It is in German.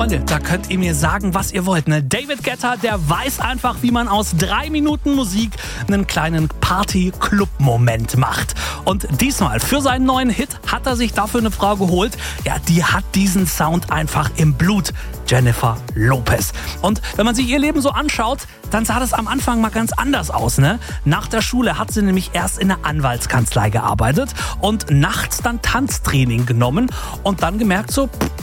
Freunde, da könnt ihr mir sagen, was ihr wollt. Ne? David Guetta, der weiß einfach, wie man aus 3 Minuten Musik einen kleinen Party-Club-Moment macht. Und diesmal für seinen neuen Hit hat er sich dafür eine Frau geholt. Ja, die hat diesen Sound einfach im Blut. Jennifer Lopez. Und wenn man sich ihr Leben so anschaut, dann sah das am Anfang mal ganz anders aus. Ne? Nach der Schule hat sie nämlich erst in einer Anwaltskanzlei gearbeitet und nachts dann Tanztraining genommen und dann gemerkt so,